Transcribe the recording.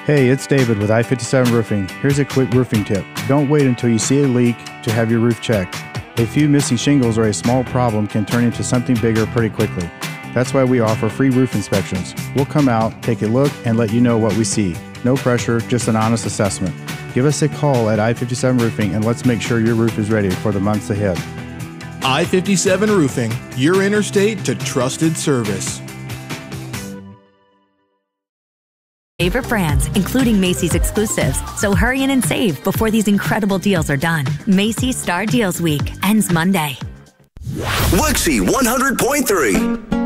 Hey, it's David with I-57 Roofing. Here's a quick roofing tip. Don't wait until you see a leak to have your roof checked. A few missing shingles or a small problem can turn into something bigger pretty quickly. That's why we offer free roof inspections. We'll come out, take a look, and let you know what we see. No pressure, just an honest assessment. Give us a call at I-57 Roofing and let's make sure your roof is ready for the months ahead. I-57 Roofing, your interstate to trusted service. Favorite brands, including Macy's exclusives. So hurry in and save before these incredible deals are done. Macy's Star Deals Week ends Monday. Wixie 100.3.